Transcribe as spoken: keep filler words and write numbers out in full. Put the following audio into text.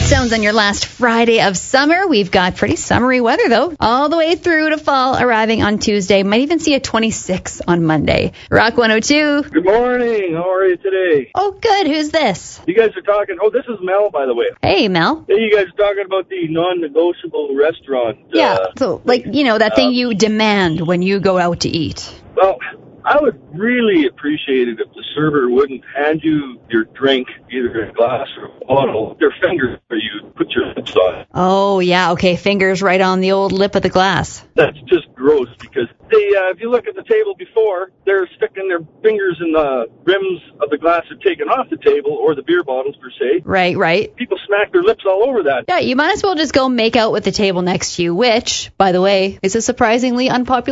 Stones on your last Friday of summer. We've got pretty summery weather, though, all the way through to fall, arriving on Tuesday. Might even see a twenty-six on Monday. Rock one oh two. Good morning. How are you today? Oh, good. Who's this? You guys are talking. Oh, this is Mel, by the way. Hey, Mel. Hey, you guys are talking about the non-negotiable restaurant. Yeah. Uh, So, like, you know, that thing um, you demand when you go out to eat. Well, I would really appreciate it if the server wouldn't hand you your drink, either in a glass or a bottle, their fingers where you put your lips on. Oh, yeah. Okay. Fingers right on the old lip of the glass. That's just gross because they, uh, if you look at the table before, they're sticking their fingers in the rims of the glass they're taking off the table, or the beer bottles per se. Right, right. People smack their lips all over that. Yeah, you might as well just go make out with the table next to you, which, by the way, is a surprisingly unpopular